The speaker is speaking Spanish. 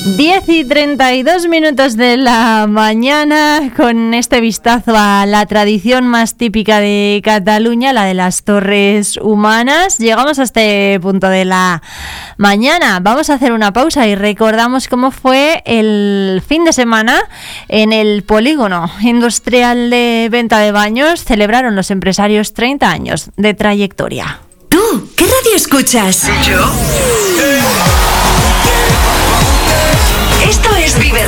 10:32 de la mañana, con este vistazo a la tradición más típica de Cataluña, la de las torres humanas. Llegamos a este punto de la mañana. Vamos a hacer una pausa y recordamos cómo fue el fin de semana en el polígono industrial de venta de baños. Celebraron los empresarios 30 años de trayectoria. ¿Tú qué radio escuchas? ¿Yo? Esto es Vive